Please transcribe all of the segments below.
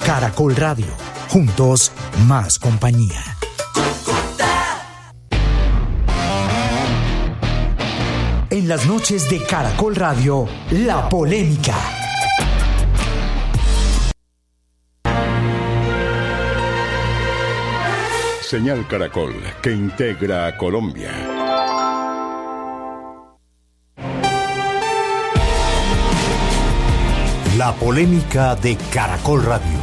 Caracol Radio. Juntos, más compañía. En las noches de Caracol Radio, La Polémica. Señal Caracol, que integra a Colombia. La Polémica de Caracol Radio.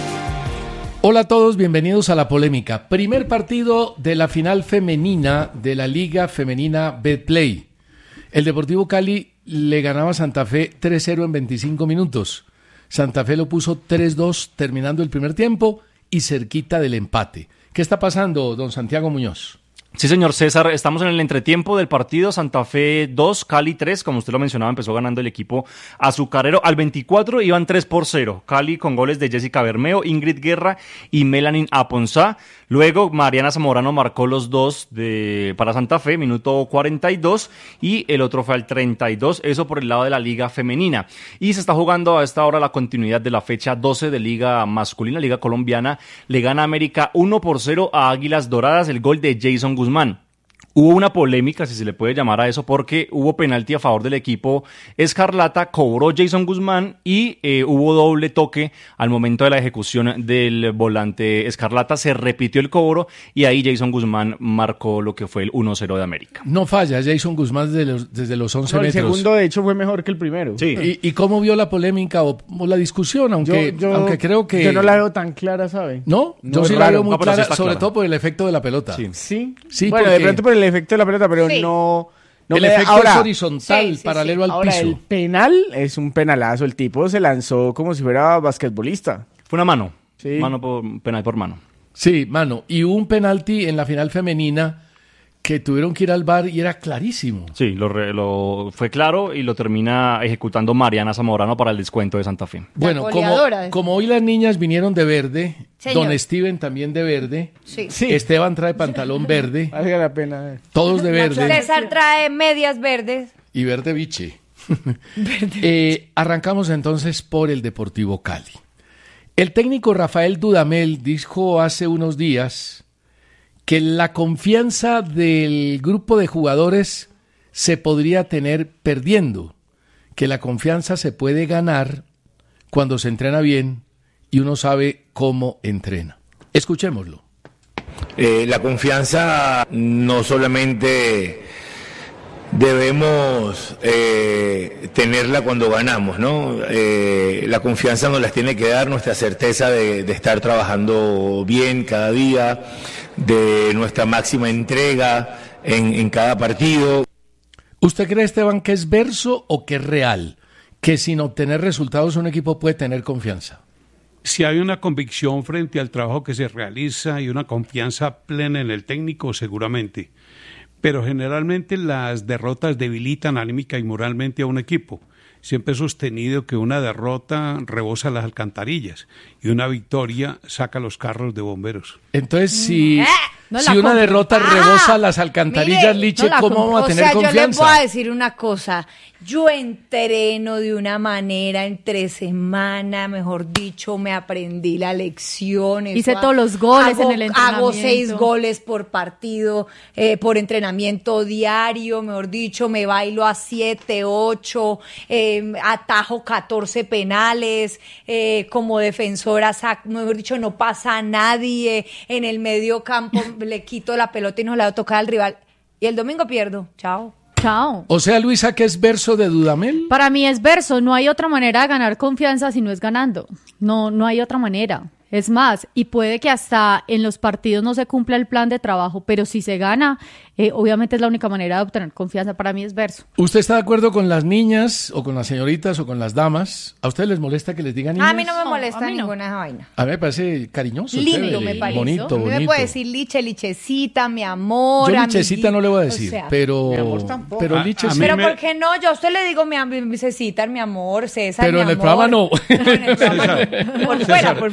Hola a todos, bienvenidos a La Polémica. Primer partido de la final femenina de la Liga Femenina Betplay. El Deportivo Cali le ganaba a Santa Fe 3-0 en 25 minutos. Santa Fe lo puso 3-2 terminando el primer tiempo y cerquita del empate. ¿Qué está pasando, don Santiago Muñoz? Sí, señor César, estamos en el entretiempo del partido. Santa Fe 2, Cali 3, como usted lo mencionaba, empezó ganando el equipo azucarero. Al 24 iban 3-0, Cali con goles de Jessica Bermeo, Ingrid Guerra y Melanin Aponzá. Luego Mariana Zamorano marcó los dos para Santa Fe, minuto 42, y el otro fue al 32, eso por el lado de la Liga Femenina. Y se está jugando a esta hora la continuidad de la fecha 12 de Liga Masculina, Liga Colombiana. Le gana América 1-0 a Águilas Doradas, el gol de Jason Guzmán. Hubo una polémica, si se le puede llamar a eso, porque hubo penalti a favor del equipo Escarlata, cobró Jason Guzmán y hubo doble toque al momento de la ejecución del volante Escarlata. Se repitió el cobro y ahí Jason Guzmán marcó lo que fue el 1-0 de América. No falla Jason Guzmán desde los 11 metros. El segundo, de hecho, fue mejor que el primero. Sí. ¿Y cómo vio la polémica o la discusión? Aunque creo que... Yo no la veo tan clara, ¿sabe? ¿No? Yo sí la veo muy clara, sobre todo por el efecto de la pelota. Sí. Bueno, porque... de pronto por el efecto de la pelota, pero sí. no el efecto ahora, es horizontal, paralelo al ahora, piso. El penal es un penalazo. El tipo se lanzó como si fuera basquetbolista. Fue una mano. Sí. Penal por mano. Sí, mano. Y hubo un penalti en la final femenina que tuvieron que ir al VAR y era clarísimo. Sí, fue claro y lo termina ejecutando Mariana Zamorano para el descuento de Santa Fe. Bueno, como hoy las niñas vinieron de verde, señor. Don Steven también de verde, sí. Esteban trae pantalón verde, valga la pena. Todos de verde. César trae medias verdes. Y verde biche. Arrancamos entonces por el Deportivo Cali. El técnico Rafael Dudamel dijo hace unos días que la confianza del grupo de jugadores se podría tener perdiendo, que la confianza se puede ganar cuando se entrena bien y uno sabe cómo entrena. Escuchémoslo. La confianza no solamente debemos tenerla cuando ganamos, ¿no? La confianza nos las tiene que dar nuestra certeza de estar trabajando bien cada día, de nuestra máxima entrega en cada partido. ¿Usted cree, Esteban, que es verso o que es real? Que sin obtener resultados un equipo puede tener confianza. Si hay una convicción frente al trabajo que se realiza y una confianza plena en el técnico, seguramente. Pero generalmente las derrotas debilitan anímica y moralmente a un equipo. Siempre he sostenido que una derrota rebosa las alcantarillas y una victoria saca los carros de bomberos. Entonces, si una derrota rebosa las alcantarillas, mire, Liche, ¿cómo vamos a tener confianza? Yo les voy a decir una cosa. Yo entreno de una manera entre semana, mejor dicho, me aprendí la lección. Hice todos los goles en el entrenamiento. Hago 6 goles por partido, por entrenamiento diario, mejor dicho, me bailo a 7, 8, atajo 14 penales, como defensora, mejor dicho, no pasa a nadie, en el medio campo le quito la pelota y no la voy a tocar al rival. Y el domingo pierdo. Chao. O sea, Luisa, ¿qué es verso de Dudamel? Para mí es verso, no hay otra manera de ganar confianza si no es ganando. No hay otra manera. Es más, y puede que hasta en los partidos no se cumpla el plan de trabajo, pero si se gana, obviamente es la única manera de obtener confianza. Para mí es verso. ¿Usted está de acuerdo con las niñas, o con las señoritas, o con las damas? ¿A ustedes les molesta que les digan niñas? A mí no me molesta ninguna esa vaina. A mí me parece cariñoso. Lindo, chévere, me parece. Bonito. A mí me puede decir lichecita, mi amor. Yo lichecita no le voy a decir, o sea, pero... Mi amor tampoco. Pero lichecita... Pero ¿por qué no? Yo a usted le digo mi Cecita, mi amor, César, pero mi en el amor. programa no. No, en el programa no. Por fuera.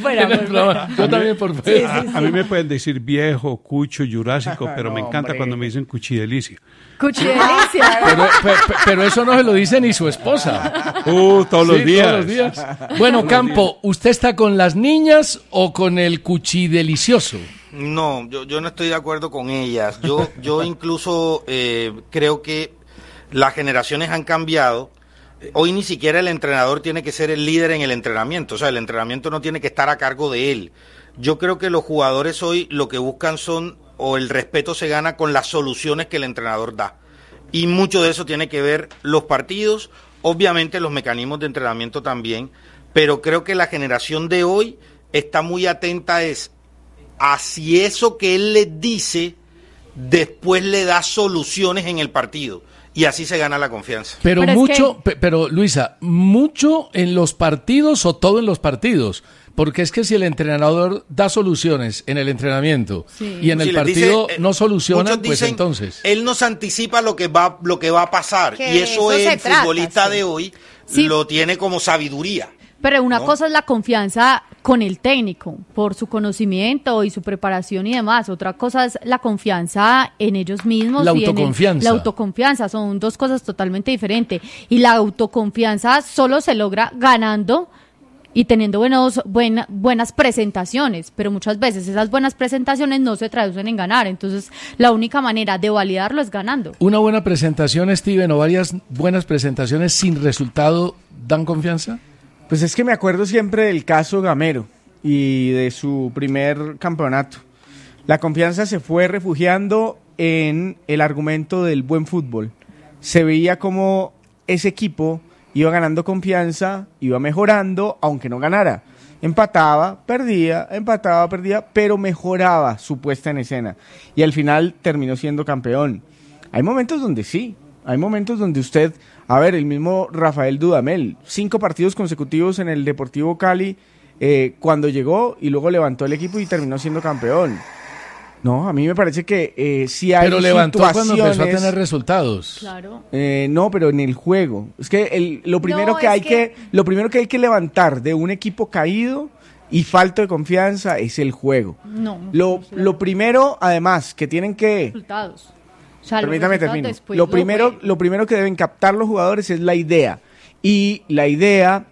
el programa. Yo también por fe. A mí me pueden decir viejo, cucho, jurásico, pero me encanta hombre. cuando me dicen cuchidelicia. Cuchidelicia. Pero eso no se lo dice ni su esposa. Todos los Sí, días. todos los días. Bueno, Campo, ¿usted está con las niñas o con el cuchidelicioso? No, yo no estoy de acuerdo con ellas. Yo incluso creo que las generaciones han cambiado. Hoy ni siquiera el entrenador tiene que ser el líder en el entrenamiento, o sea, el entrenamiento no tiene que estar a cargo de él. Yo creo que los jugadores hoy lo que buscan son, o el respeto se gana con las soluciones que el entrenador da. Y mucho de eso tiene que ver los partidos, obviamente los mecanismos de entrenamiento también, pero creo que la generación de hoy está muy atenta a si eso que él les dice después le da soluciones en el partido. Y así se gana la confianza. Pero mucho, pero Luisa, ¿mucho en los partidos o todo en los partidos? Porque es que si el entrenador da soluciones en el entrenamiento y en el partido no soluciona, pues dicen, entonces... Él nos anticipa lo que va a pasar. Y eso el futbolista de hoy lo tiene como sabiduría. Pero una cosa es la confianza con el técnico, por su conocimiento y su preparación y demás. Otra cosa es la confianza en ellos mismos. La autoconfianza. La autoconfianza, son dos cosas totalmente diferentes. Y la autoconfianza solo se logra ganando y teniendo buenas presentaciones, pero muchas veces esas buenas presentaciones no se traducen en ganar. Entonces, la única manera de validarlo es ganando. ¿Una buena presentación, Steven, o varias buenas presentaciones sin resultado dan confianza? Pues es que me acuerdo siempre del caso Gamero y de su primer campeonato. La confianza se fue refugiando en el argumento del buen fútbol. Se veía como ese equipo iba ganando confianza, iba mejorando, aunque no ganara. Empataba, perdía, pero mejoraba su puesta en escena. Y al final terminó siendo campeón. Hay momentos donde sí, hay momentos donde usted... A ver, el mismo Rafael Dudamel, 5 partidos consecutivos en el Deportivo Cali cuando llegó y luego levantó el equipo y terminó siendo campeón. No, a mí me parece que sí hay pero levantó cuando empezó a tener resultados. Claro. No, pero en el juego. Es que lo primero que hay que levantar de un equipo caído y falta de confianza es el juego. Lo primero, además, que tienen que... Resultados. O sea, permítame termino. Lo primero que deben captar los jugadores es la idea. Y la idea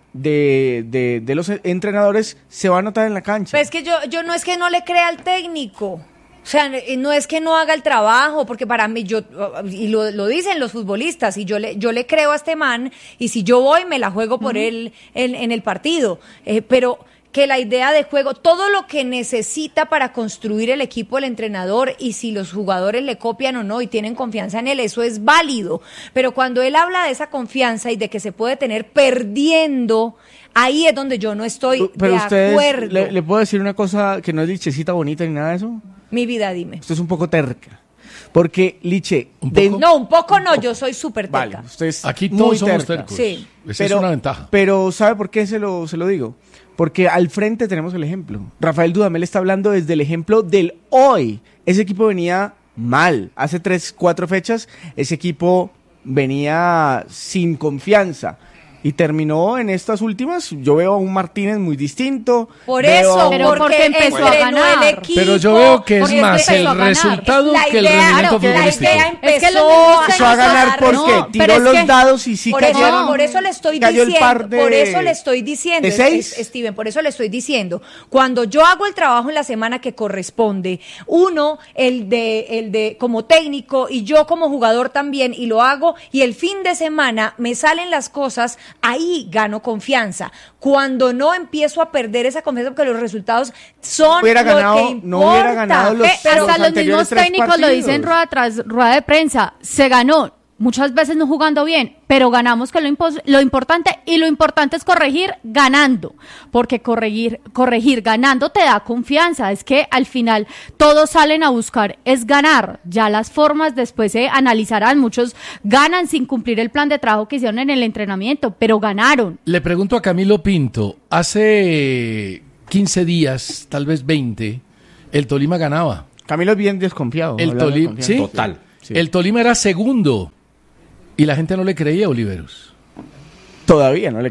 de los entrenadores se va a notar en la cancha. Pero es que yo no es que no le crea al técnico. O sea, no es que no haga el trabajo, porque para mí, y lo dicen los futbolistas, y yo le creo a este man, y si yo voy, me la juego por él en el partido. Pero que la idea de juego, todo lo que necesita para construir el equipo del entrenador, y si los jugadores le copian o no y tienen confianza en él, eso es válido. Pero cuando él habla de esa confianza y de que se puede tener perdiendo, ahí es donde yo no estoy de acuerdo. ¿Le puedo decir una cosa que no es lichecita bonita ni nada de eso? Mi vida, dime. Usted es un poco terca. Porque, Liche... un poco no, yo soy súper terca. Vale, usted es aquí todos somos terca. tercos. Sí. Esa es una ventaja. Pero, ¿sabe por qué se lo digo? Porque al frente tenemos el ejemplo. Rafael Dudamel está hablando desde el ejemplo del hoy. Ese equipo venía mal. Hace 3-4 fechas, ese equipo venía sin confianza. Y terminó en estas últimas, yo veo a un Martínez muy distinto. Por eso, porque empezó a ganar. El equipo, pero yo veo que es más el resultado que el rendimiento futbolístico. La idea empezó a ganar porque tiró los dados y sí cayeron. Por eso le estoy diciendo, ¿de 6? Steven, por eso le estoy diciendo, cuando yo hago el trabajo en la semana que corresponde, el de como técnico y yo como jugador también, y lo hago, y el fin de semana me salen las cosas, ahí gano confianza. Cuando no, empiezo a perder esa confianza porque los resultados son que importa. No hubiera ganado hasta los mismos técnicos lo dicen rueda tras rueda de prensa. Se ganó, muchas veces no jugando bien, pero ganamos, que lo importante, y lo importante es corregir ganando, porque corregir ganando te da confianza. Es que al final todos salen a buscar es ganar. Ya las formas después se analizarán. Muchos ganan sin cumplir el plan de trabajo que hicieron en el entrenamiento, pero ganaron. Le pregunto a Camilo Pinto, hace 15 días, tal vez 20, el Tolima ganaba. Camilo es bien desconfiado. El Tolima, sí, total. Sí. El Tolima era segundo. Y la gente no le creía a Oliveros. Todavía no le creen.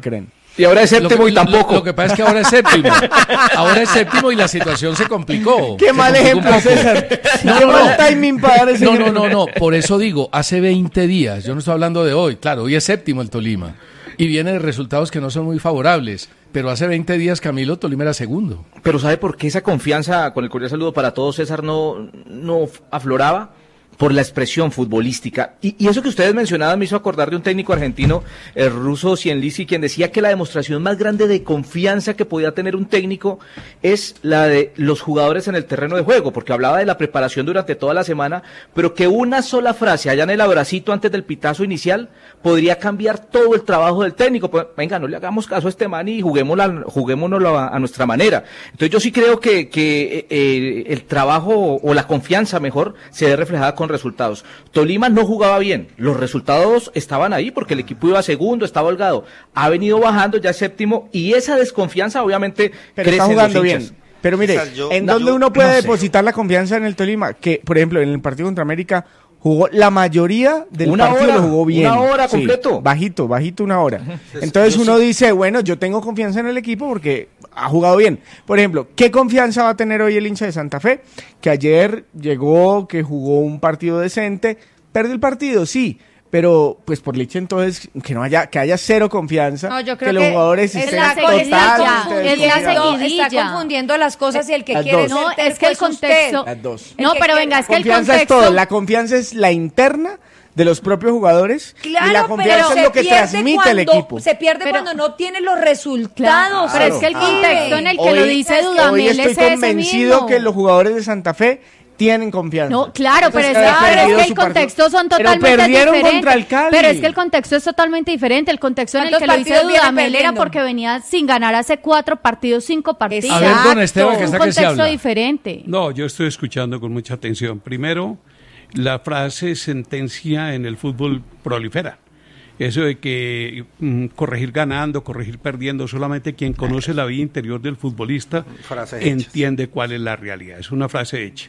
Y ahora es séptimo y tampoco. Lo que pasa es que ahora es séptimo. Ahora es séptimo y la situación se complicó. Qué mal ejemplo, César. No, timing para dar ese ejemplo. No. Por eso digo, hace 20 días, yo no estoy hablando de hoy. Claro, hoy es séptimo el Tolima. Y viene de resultados que no son muy favorables. Pero hace 20 días, Camilo, Tolima era segundo. Pero ¿sabe por qué esa confianza, con el cordial saludo para todos, César, no afloraba? Por la expresión futbolística. Y eso que ustedes mencionaban me hizo acordar de un técnico argentino, el ruso Cienlisi, quien decía que la demostración más grande de confianza que podía tener un técnico es la de los jugadores en el terreno de juego, porque hablaba de la preparación durante toda la semana, pero que una sola frase allá en el abracito antes del pitazo inicial podría cambiar todo el trabajo del técnico. Pues, venga, no le hagamos caso a este man y juguémonoslo a nuestra manera. Entonces yo sí creo que el trabajo o la confianza mejor se ve reflejada con resultados. Tolima no jugaba bien, los resultados estaban ahí porque el equipo iba segundo, estaba holgado, ha venido bajando, ya es séptimo, y esa desconfianza obviamente crece está jugando en los hinchas. bien. Pero mire, ¿en dónde uno puede depositar la confianza en el Tolima? Que, por ejemplo, en el partido contra América jugó la mayoría del partido, lo jugó bien. Una hora completo. Bajito, una hora. Entonces uno dice, bueno, yo tengo confianza en el equipo porque ha jugado bien. Por ejemplo, ¿qué confianza va a tener hoy el hincha de Santa Fe? Que ayer llegó, que jugó un partido decente, perdió el partido, sí. Pero, pues por leche entonces, que haya cero confianza, no, yo creo que los jugadores estén totalmente está confundiendo las cosas y el que quiere no, es que el contexto. Las dos. No, pero venga, es que el contexto. Es todo. La confianza es la interna de los propios jugadores, claro, y la confianza es lo que transmite el equipo. Se pierde cuando no tiene los resultados. Claro, pero es que el contexto en el que lo dice Dudamel es ese mismo. Estoy convencido que los jugadores de Santa Fe tienen confianza. No, claro, pero es que el contexto son totalmente diferentes. Contra el Cali. Pero es que el contexto es totalmente diferente. El contexto en el que lo dice Dudamel era porque venía sin ganar hace 4 partidos, 5 partidos. A ver, don Esteban, que es está un que se habla. contexto diferente. No, yo estoy escuchando con mucha atención. Primero, la frase sentencia en el fútbol prolifera. Eso de que corregir ganando, corregir perdiendo, solamente quien conoce la vida interior del futbolista entiende cuál es la realidad. Es una frase hecha.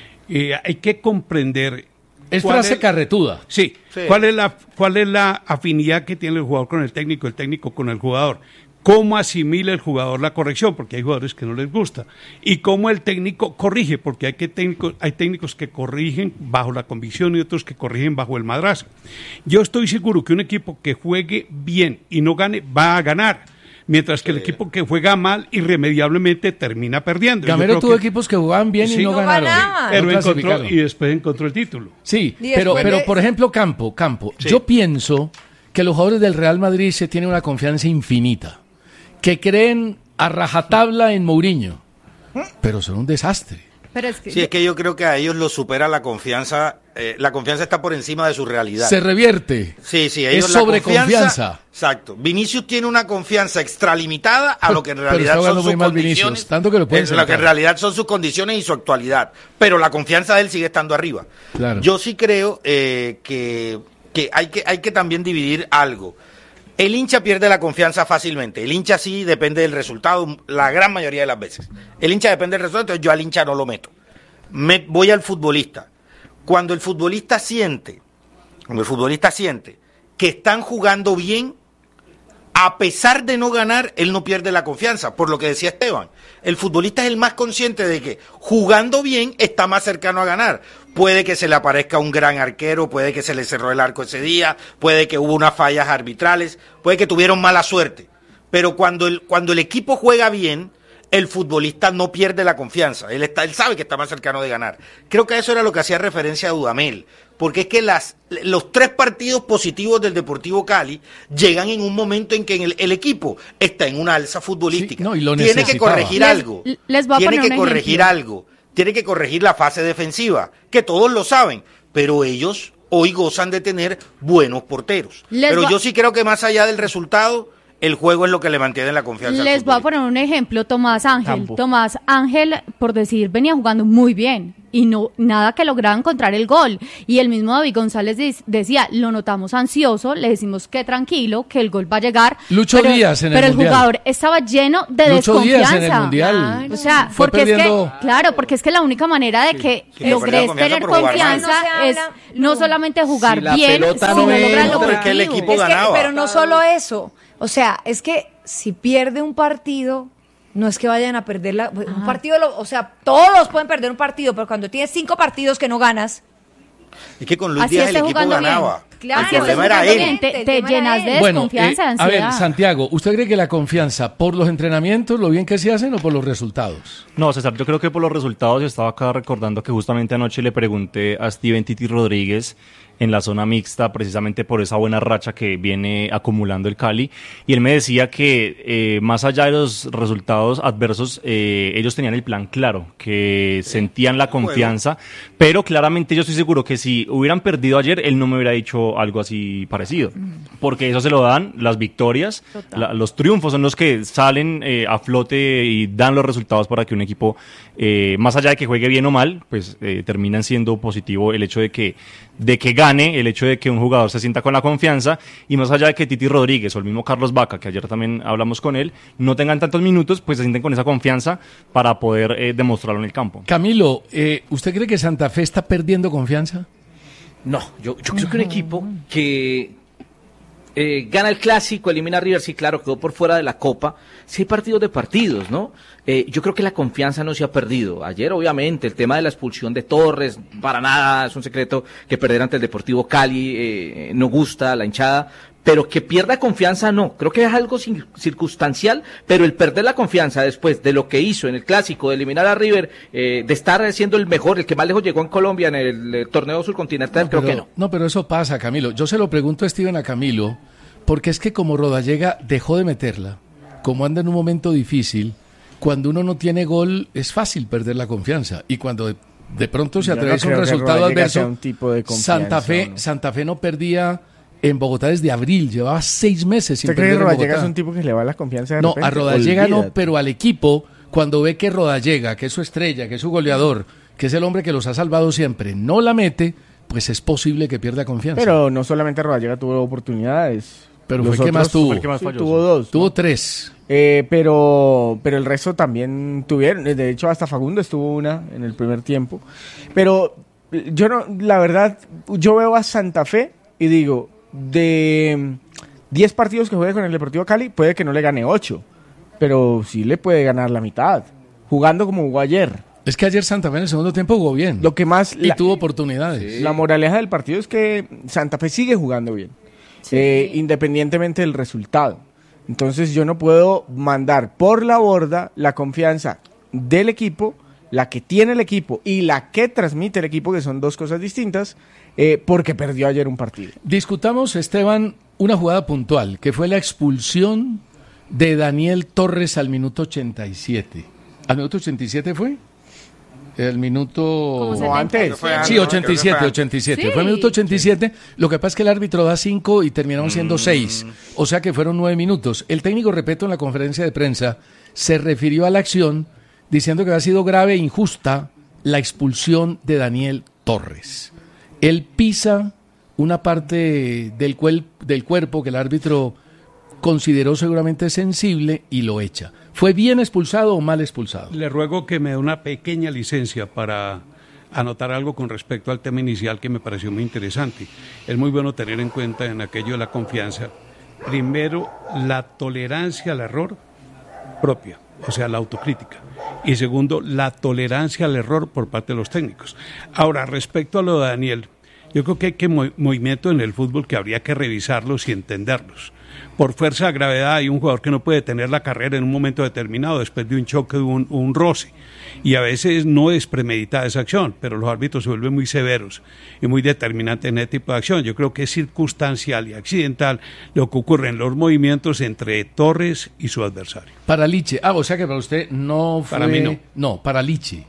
Hay que comprender. Es frase carretuda. Sí. ¿Cuál es la afinidad que tiene el jugador con el técnico con el jugador? ¿Cómo asimila el jugador la corrección? Porque hay jugadores que no les gusta. Y cómo el técnico corrige, porque hay técnicos que corrigen bajo la convicción y otros que corrigen bajo el madrazo. Yo estoy seguro que un equipo que juegue bien y no gane, va a ganar. Mientras que el equipo que juega mal irremediablemente termina perdiendo. Gamero tuvo equipos que jugaban bien y no ganaron. Pero y después encontró el título. Sí, pero por ejemplo, Campo, yo pienso que los jugadores del Real Madrid se tienen una confianza infinita, que creen a rajatabla en Mourinho, pero son un desastre. Pero es que... Sí, es que yo creo que a ellos los supera la confianza está por encima de su realidad. Se revierte. Sí, ellos es sobreconfianza. Exacto. Vinicius tiene una confianza extralimitada a lo que en realidad son sus condiciones. Tanto que lo pueden lo que en realidad son sus condiciones y su actualidad. Pero la confianza de él sigue estando arriba. Claro. Yo sí creo que hay que también dividir algo. El hincha pierde la confianza fácilmente. El hincha sí depende del resultado la gran mayoría de las veces. El hincha depende del resultado, entonces yo al hincha no lo meto. Voy al futbolista. Cuando el futbolista siente que están jugando bien, a pesar de no ganar, él no pierde la confianza, por lo que decía Esteban. El futbolista es el más consciente de que jugando bien está más cercano a ganar. Puede que se le aparezca un gran arquero, puede que se le cerró el arco ese día, puede que hubo unas fallas arbitrales, puede que tuvieron mala suerte. Pero cuando el equipo juega bien, el futbolista no pierde la confianza. Él sabe que está más cercano de ganar. Creo que eso era lo que hacía referencia a Dudamel. Porque es que los 3 partidos positivos del Deportivo Cali llegan en un momento en que el equipo está en una alza futbolística. Sí, y tiene que corregir algo. Tiene que corregir algo. Tiene que corregir la fase defensiva, que todos lo saben, pero ellos hoy gozan de tener buenos porteros. Pero yo sí creo que más allá del resultado, el juego es lo que le mantiene la confianza. Les voy a poner un ejemplo, Tomás Ángel. Tomás Ángel, por decir, venía jugando muy bien y nada que lograba encontrar el gol. Y el mismo David González decía, lo notamos ansioso, le decimos que tranquilo, que el gol va a llegar. Lucho Díaz en el Mundial. Pero el jugador estaba lleno de Lucho desconfianza. Díaz en el Mundial. O sea, porque es que la única manera de que logres tener confianza es no solamente jugar bien, sino lograr lo que el equipo ganaba. Pero no solo eso. O sea, es que si pierde un partido, no es que vayan a perder un partido, o sea, todos pueden perder un partido, pero cuando tienes 5 partidos que no ganas. Es que con Luis Díaz el equipo ganaba. Claro, el problema era él. Te llenas de desconfianza, de ansiedad. A ver, Santiago, ¿usted cree que la confianza por los entrenamientos, lo bien que se hacen o por los resultados? No, César, yo creo que por los resultados. Estaba acá recordando que justamente anoche le pregunté a Steven Titi Rodríguez en la zona mixta, precisamente por esa buena racha que viene acumulando el Cali, y él me decía que más allá de los resultados adversos, ellos tenían el plan claro, que sentían la confianza, pero claramente yo estoy seguro que si hubieran perdido ayer, él no me hubiera dicho algo así parecido, porque eso se lo dan las victorias, los triunfos son los que salen a flote y dan los resultados para que un equipo, más allá de que juegue bien o mal, pues terminan siendo positivo el hecho de que gane, el hecho de que un jugador se sienta con la confianza, y más allá de que Titi Rodríguez o el mismo Carlos Vaca, que ayer también hablamos con él, no tengan tantos minutos, pues se sienten con esa confianza para poder demostrarlo en el campo. Camilo, ¿usted cree que Santa Fe está perdiendo confianza? No, yo creo que un equipo que gana el clásico, elimina a River, sí, claro, quedó por fuera de la Copa. Sí hay partidos de partidos, ¿no? Yo creo que la confianza no se ha perdido. Ayer, obviamente, el tema de la expulsión de Torres, para nada es un secreto que perder ante el Deportivo Cali no gusta a la hinchada, pero que pierda confianza no. Creo que es algo circunstancial, pero el perder la confianza después de lo que hizo en el clásico, de eliminar a River, de estar siendo el mejor, el que más lejos llegó en Colombia en el torneo surcontinental, creo que no. No, pero eso pasa, Camilo. Yo se lo pregunto a Steven, a Camilo, porque es que como Rodallega dejó de meterla, como anda en un momento difícil, cuando uno no tiene gol es fácil perder la confianza, y cuando de pronto se atraviesa un resultado adverso, Santa Fe no perdía en Bogotá desde abril, llevaba 6 meses sin perder en Bogotá. Rodallega es un tipo que le va la confianza de repente? No, a Rodallega no, pero al equipo, cuando ve que Rodallega, que es su estrella, que es su goleador, que es el hombre que los ha salvado siempre, no la mete, pues es posible que pierda confianza. Pero no solamente Rodallega tuvo oportunidades. Pero fue el que más tuvo. Tuvo 2. Tuvo 3. Pero el resto también tuvieron. De hecho, hasta Facundo estuvo una en el primer tiempo. Pero yo no, la verdad, yo veo a Santa Fe y digo, de 10 partidos que juegue con el Deportivo Cali, puede que no le gane 8. Pero sí le puede ganar la mitad, jugando como jugó ayer. Es que ayer Santa Fe en el segundo tiempo jugó bien. Lo que más y tuvo oportunidades. Sí. La moraleja del partido es que Santa Fe sigue jugando bien. Sí. Independientemente del resultado. Entonces yo no puedo mandar por la borda la confianza del equipo, la que tiene el equipo y la que transmite el equipo, que son 2 cosas distintas, porque perdió ayer un partido. Discutamos, Esteban, una jugada puntual, que fue la expulsión de Daniel Torres al minuto 87. ¿Al minuto 87 fue? El minuto... ¿O antes? Sí, 87. Sí. Fue el minuto 87. Lo que pasa es que el árbitro da 5 y terminaron siendo 6. O sea que fueron 9 minutos. El técnico, repito, en la conferencia de prensa, se refirió a la acción diciendo que había sido grave e injusta la expulsión de Daniel Torres. Él pisa una parte del cuerpo que el árbitro consideró seguramente sensible y lo echa. ¿Fue bien expulsado o mal expulsado? Le ruego que me dé una pequeña licencia para anotar algo con respecto al tema inicial que me pareció muy interesante. Es muy bueno tener en cuenta en aquello de la confianza, primero, la tolerancia al error propia, o sea, la autocrítica. Y segundo, la tolerancia al error por parte de los técnicos. Ahora, respecto a lo de Daniel, yo creo que hay movimientos en el fútbol que habría que revisarlos y entenderlos. Por fuerza de gravedad hay un jugador que no puede tener la carrera en un momento determinado después de un choque, de un roce. Y a veces no es premeditada esa acción, pero los árbitros se vuelven muy severos y muy determinantes en este tipo de acción. Yo creo que es circunstancial y accidental lo que ocurre en los movimientos entre Torres y su adversario. Para Liche. O sea que para usted no fue... Para mí no. No, para Liche.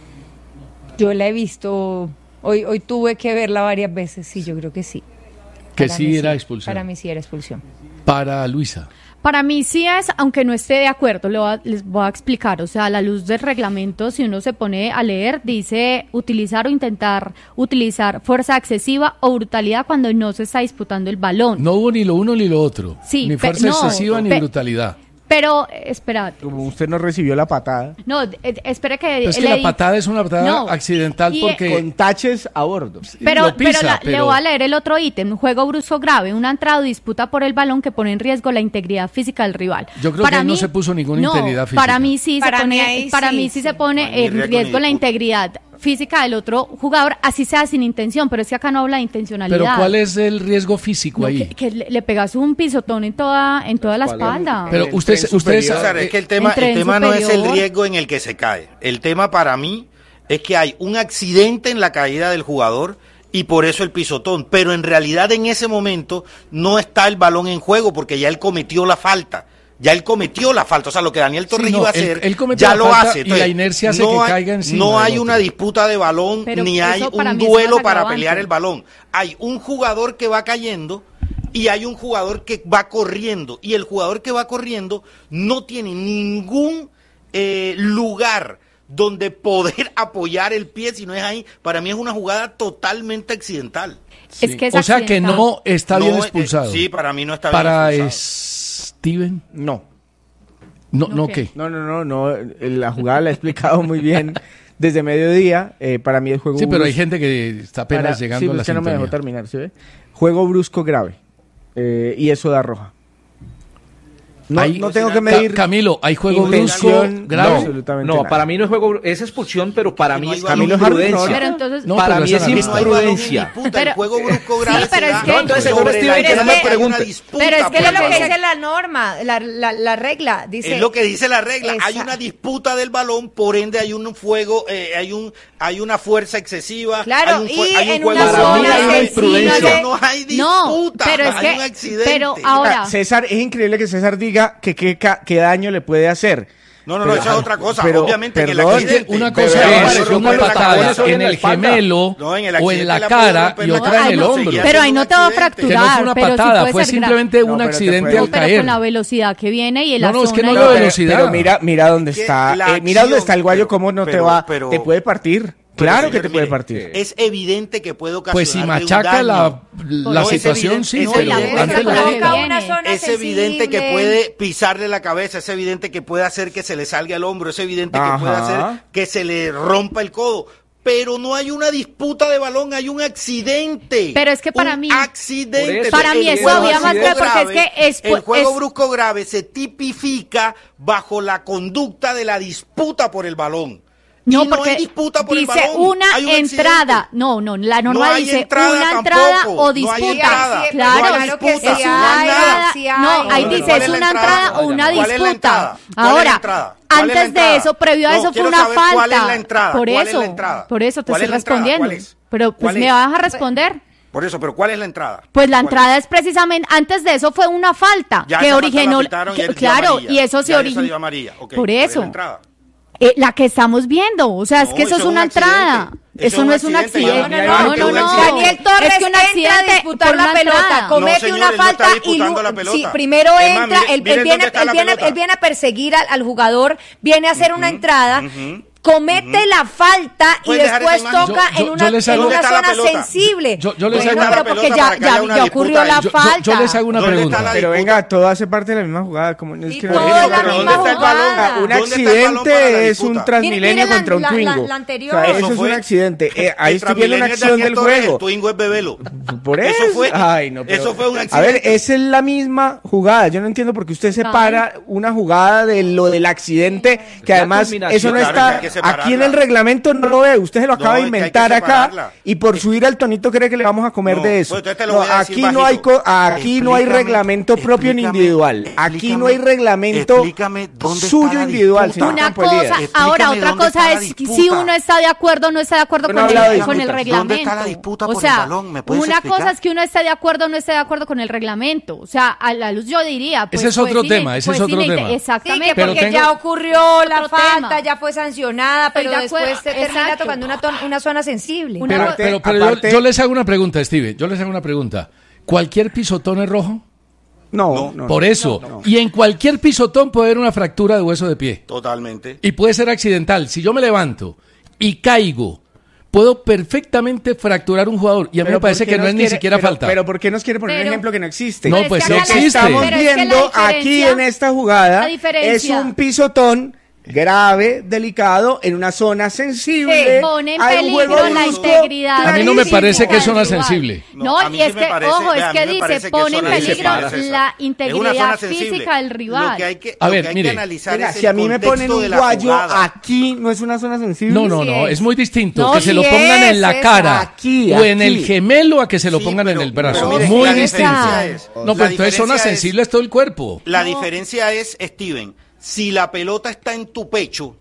Yo la he visto... Hoy tuve que verla varias veces, sí, yo creo que sí. Que sí era expulsión. Para mí sí era expulsión. Para Luisa. Para mí sí es, aunque no esté de acuerdo, les voy a explicar. O sea, a la luz del reglamento, si uno se pone a leer, dice utilizar o intentar utilizar fuerza excesiva o brutalidad cuando no se está disputando el balón. No hubo ni lo uno ni lo otro. Sí, ni fuerza excesiva ni brutalidad. Pero, espérate. Como usted no recibió la patada. No, espere que... Es que la patada es una patada accidental porque... Con taches a bordo. Pero, lo pisa, le voy a leer el otro ítem. Juego brusco grave, una entrada o disputa por el balón que pone en riesgo la integridad física del rival. Yo creo que él no se puso ninguna integridad física. Para mí sí se pone en riesgo la integridad física del otro jugador, así sea sin intención, pero es que acá no habla de intencionalidad. Pero ¿cuál es el riesgo físico ahí? Que le pegas un pisotón en toda la espalda. Pero ustedes es que el tema no es el riesgo en el que se cae. El tema para mí es que hay un accidente en la caída del jugador y por eso el pisotón, pero en realidad en ese momento no está el balón en juego porque ya él cometió la falta. O sea, lo que Daniel Torres iba a hacer, él ya lo hace. Entonces, y la inercia hace que caiga encima. No hay una disputa de balón, ni hay un duelo para pelear el balón. Hay un jugador que va cayendo y hay un jugador que va corriendo. Y el jugador que va corriendo no tiene ningún lugar donde poder apoyar el pie, si no es ahí. Para mí es una jugada totalmente accidental. Sí. Es que es accidental. Que no está bien expulsado. Sí, para mí no está bien expulsado. Steven, no, ¿qué? No, la jugada la he explicado muy bien desde mediodía. Para mí el juego sí, pero hay gente que está apenas llegando a la sintonía. No me dejó terminar, ¿sí ve? Juego brusco grave, y eso da roja. No tengo que medir. Camilo, ¿hay juego brusco grave? No, para mí no es juego, es expulsión, pero para mí es Camilo imprudencia. Pero entonces, para mí es imprudencia. El juego brusco grave. Sí, pero es que entonces no me pregunte. Pero es que es lo que dice la norma, la regla, dice. Es lo que dice la regla. Hay una disputa del balón, por ende hay un fuego, hay una fuerza excesiva. Claro, hay un en una zona imprudencia. No hay disputa, pero es hay un accidente. Pero ahora, César, es increíble que César diga que daño le puede hacer. No, eso es otra cosa. Obviamente perdón, que una cosa es una patada en el gemelo o en la cara y otra en el hombro. Pero ahí no te va a fracturar. Que no fue una patada, fue simplemente un accidente al caer. Pero con la velocidad que viene y el No, es que no es la velocidad. Pero mira dónde está. Mira dónde está el guayo, cómo no te va. Te puede partir. Claro que te puede partir. Es evidente que puede ocasionar. Pues si machaca la situación, sí, pero antes es evidente que puede pisarle la cabeza, es evidente que puede hacer que se le salga el hombro, es evidente que puede hacer que se le rompa el codo. Pero no hay una disputa de balón, hay un accidente. Pero es que para mí. Accidente. Para mí es obvio más grave porque es que el juego brusco grave se tipifica bajo la conducta de la disputa por el balón. No, y porque hay disputa por dice el balón. una entrada. No, la norma dice una entrada o disputa. Claro que sí hay. No, ahí dice es una entrada o una disputa. Ahora, antes de eso, previo a eso fue una falta. ¿Cuál es la entrada? Por eso te estoy respondiendo. Pero pues me vas a responder. Por eso, pero ¿cuál es la entrada? Pues la entrada es precisamente, antes de eso fue una falta que originó, claro, y eso se originó. Por eso. La que estamos viendo, o sea, es que eso es una entrada. Eso no es un accidente. No. Daniel Torres entra a disputar la pelota, comete una falta y primero entra, él viene a perseguir al jugador, viene a hacer una entrada. Comete la falta y después toca en una zona sensible. Yo les hago una pregunta. Ya ocurrió la falta. Yo les hago una pregunta. Pero venga, todo hace parte de la misma jugada. Es que ¿dónde está el balón? Un accidente es un Transmilenio contra un Twingo. La anterior. O sea, eso es un accidente. Ahí estoy viendo una acción del juego. El Twingo es Bebelo. Por eso. Ay, no, eso fue un accidente. A ver, esa es la misma jugada. Yo no entiendo por qué usted separa una jugada de lo del accidente, que además eso no está. Aquí en el reglamento no lo ve, usted se lo acaba de inventar acá y por subir al tonito cree que le vamos a comer de eso. Aquí no hay reglamento propio ni individual. Aquí no hay reglamento suyo individual. Una cosa, ahora otra cosa es si uno está de acuerdo o no está de acuerdo con el reglamento. O sea, una cosa es que uno está de acuerdo o no está de acuerdo con el reglamento. O sea, a la luz yo diría. Ese es otro tema, Exactamente. Porque ya ocurrió la falta, ya fue sancionada, pero después se termina tocando una zona sensible. Pero yo les hago una pregunta, Steve. Yo les hago una pregunta. ¿Cualquier pisotón es rojo? No. Por eso. No. Y en cualquier pisotón puede haber una fractura de hueso de pie. Totalmente. Y puede ser accidental. Si yo me levanto y caigo puedo perfectamente fracturar un jugador y a mí me parece que no es ni siquiera falta. Pero ¿por qué nos quiere poner un ejemplo que no existe? No, pues sí lo existe. que estamos viendo aquí en esta jugada es un pisotón grave, delicado, en una zona sensible. Pone en peligro la integridad. A mí no me parece que es zona sensible. No, y es que, ojo, es que dice, pone en peligro la integridad física del rival. A ver, mire, si a mí me ponen un guayo aquí, ¿no es una zona sensible? No, es muy distinto que se lo pongan en la cara o en el gemelo a que se lo pongan en el brazo. Muy distinto. No, pero entonces zona sensible es todo el cuerpo. La diferencia es, Steven, si la pelota está en tu pecho,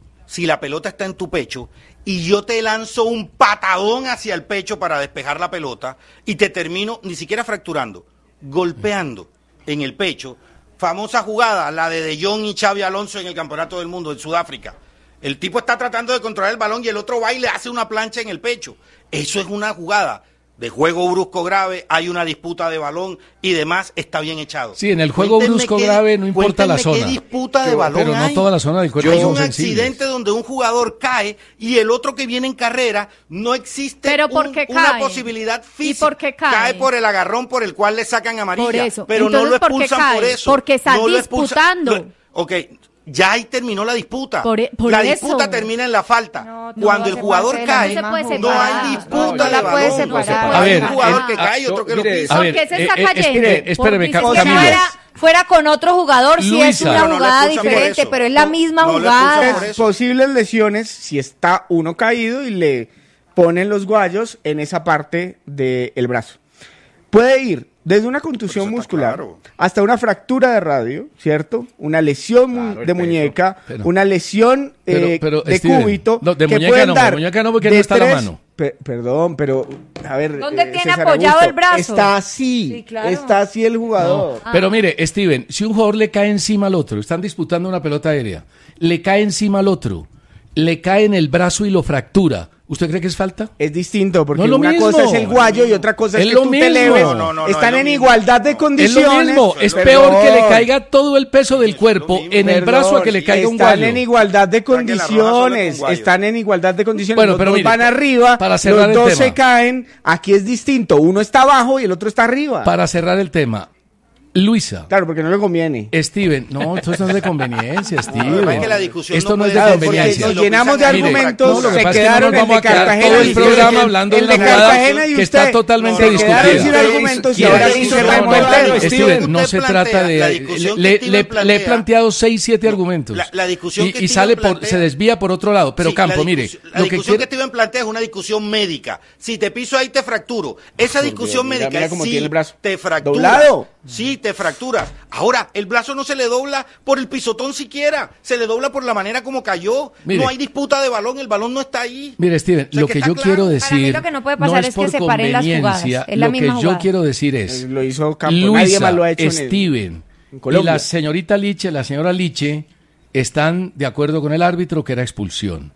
y yo te lanzo un patadón hacia el pecho para despejar la pelota y te termino ni siquiera fracturando, golpeando en el pecho, famosa jugada, la de Jong y Xavi Alonso en el Campeonato del Mundo en Sudáfrica. El tipo está tratando de controlar el balón y el otro va y le hace una plancha en el pecho. Eso es una jugada de juego brusco grave, hay una disputa de balón y demás, está bien echado. Sí, en el juego brusco grave no importa la zona. ¿Qué disputa de balón pero no hay? toda la zona del cuerpo Hay son un sensibles. accidente donde un jugador cae y el otro que viene en carrera, no existe ¿Pero por qué una cae? posibilidad física. ¿Y por qué cae? Cae por el agarrón por el cual le sacan amarilla. Por eso. Pero Entonces, no lo ¿por qué expulsan cae? por eso. Porque está No lo disputando. Ok, ya ahí terminó la disputa. Por la eso. disputa termina en la falta. Cuando el jugador cae, no hay disputa No de la puede balón. separar. A ver, un jugador que cae y otro que lo pisa. ¿Por qué se está cayendo? Espéreme, Si Camilo. fuera con otro jugador, sí es Luisa. una No, no lo jugada expulsan por diferente, eso. pero es la misma no lo jugada. expulsan por eso. Posibles lesiones si está uno caído y le ponen los guayos en esa parte del brazo. Puede ir desde una contusión muscular hasta una fractura de radio, ¿cierto? Una lesión de muñeca, una lesión pero, de Steven, cúbito. no, de que muñeca pueden no, dar de muñeca no, porque de no está la 3, mano. Perdón, pero a ver. ¿Dónde tiene César apoyado Augusto, el brazo? Está así, Sí, claro. está así el jugador. Pero mire, Steven, si un jugador le cae encima al otro, están disputando una pelota aérea, le cae encima al otro, le cae en el brazo y lo fractura, ¿usted cree que es falta? Es distinto, porque No es lo una mismo. cosa es el guayo y otra cosa es Es que lo tú te mismo. eleves. No, Están es en lo igualdad de Es condiciones. lo mismo, es Perdón. peor que le caiga todo el peso del cuerpo en el brazo a que le caiga un Están guayo. en igualdad de que la roja solo condiciones. con guayo. Están en igualdad de condiciones. Bueno, los pero dos mire, van arriba, para cerrar los el dos tema. se caen. Aquí es distinto. Uno está abajo y el otro está arriba. Para cerrar el tema, Luisa. Claro, porque no le conviene. Steven, no, esto no es de conveniencia, No, Steven. es que la discusión Esto no es de puede ser conveniencia. porque nos llenamos de Mire, argumentos, no, lo que se pasa es que quedaron no nos el de vamos a quedar Cartagena todo el y programa usted, hablando el de de una jugada Cartagena y que está usted, totalmente se discutida. quedaron sin argumentos y ahora sí se revuelven. Steven, no se trata de... Le he planteado 6, 7 argumentos. La discusión que y Steven sale plantea- se desvía por otro lado. Pero Sí, Campo, mire, la lo que discusión quiere... que Steven plantea es una discusión médica. Si te piso ahí te fracturo. Esa discusión Dios, médica mira es cómo sí, tiene el brazo. te fractura. ¿Doblado? Sí, te fracturas. Ahora, el brazo no se le dobla por el pisotón siquiera. Se le dobla por la manera como cayó. Mire. No hay disputa de balón, el balón no está ahí. Mire, Steven, O sea, lo que que está yo claro. quiero Para mí decir lo que no puede pasar es que por separen las jugadas. conveniencia. Es la Lo que misma yo jugada. quiero decir es... Lo hizo Campo. Nadie Luisa, más lo ha hecho en Steven y Colombia. la señorita Liche, la señora Liche, están de acuerdo con el árbitro que era expulsión.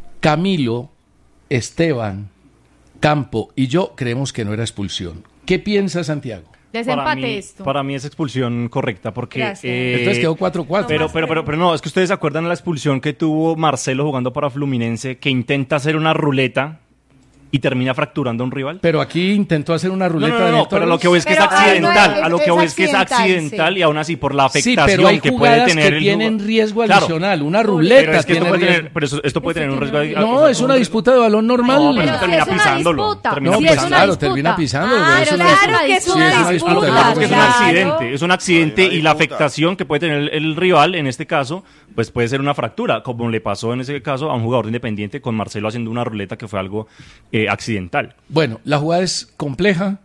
Camilo, Esteban, Campo y yo creemos que no era expulsión. ¿Qué piensa Santiago? Desempate esto. Para mí es expulsión correcta porque... Gracias. Entonces quedó 4-4. Pero no, es que ustedes se acuerdan de la expulsión que tuvo Marcelo jugando para Fluminense, que intenta hacer una ruleta y termina fracturando a un rival. Pero aquí intentó hacer una ruleta de No, Néstor pero lo que voy es que es Pero, accidental. no, A lo que es voy es que es accidental, accidental sí. y aún así por la Sí, afectación pero hay que puede jugadas tener que el tienen jugador. riesgo Claro, adicional. Una pero ruleta es que esto tiene puede tener, riesgo. pero esto puede tener un riesgo. No, es una disputa de balón normal. No, pero Pero termina si es una pisándolo. disputa. Termina No, Si pues es una claro, disputa. termina pisando. Ah, pero es pero una- claro que es Sí, una es una disputa. disputa, Claro que es un Claro. accidente, es un accidente Hay una y la disputa. afectación que puede tener el rival, en este caso, pues puede ser una fractura, como le pasó en ese caso a un jugador independiente con Marcelo haciendo una ruleta que fue algo accidental. Bueno, la jugada es compleja.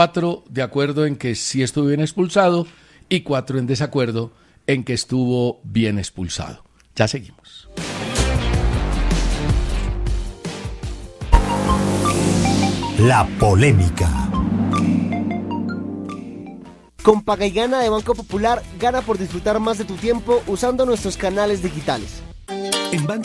4 de acuerdo en que sí estuvo bien expulsado y 4 en desacuerdo en que estuvo bien expulsado. Ya seguimos. La polémica. Con Paga y Gana de Banco Popular, gana por disfrutar más de tu tiempo usando nuestros canales digitales. En Banco